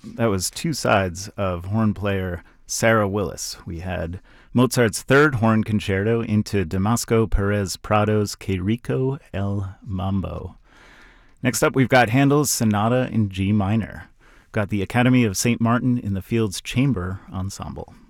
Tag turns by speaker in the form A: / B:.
A: That was two sides of horn player Sarah Willis. We had Mozart's third horn concerto into Damasco Perez Prado's Que Rico el Mambo. Next up, we've got Handel's Sonata in G minor. We've got the Academy of St. Martin in the Fields Chamber Ensemble.